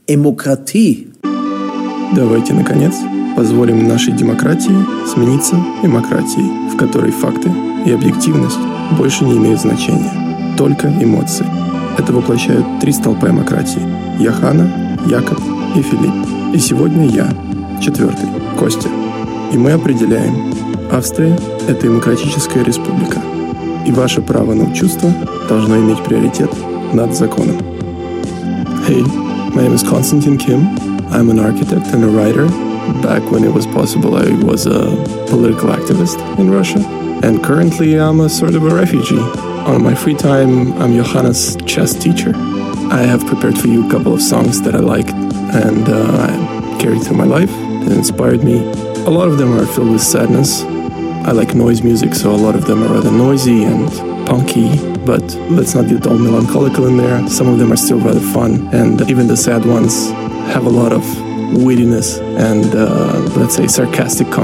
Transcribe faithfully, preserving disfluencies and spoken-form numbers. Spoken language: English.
Эмократии. Давайте, наконец, позволим нашей демократии смениться эмократией, в которой факты и объективность больше не имеют значения. Только эмоции. Это воплощают три столпа эмократии – Йоханна, Якоб и Филипп. И сегодня я, четвертый, Костя. И мы определяем, Австрия – это демократическая республика. И ваше право на чувства должно иметь приоритет над законом. Hey, my name is Konstantin Kim. I'm an architect and a writer. Back when it was possible, I was a political activist in Russia. And currently, I'm a sort of a refugee. On my free time, I'm Johanna's chess teacher. I have prepared for you a couple of songs that I liked and uh, I carried through my life that inspired me. A lot of them are filled with sadness. I like noise music, so a lot of them are rather noisy and punky, but let's not get all melancholical in there. Some of them are still rather fun, and even the sad ones have a lot of wittiness and, uh, let's say, sarcastic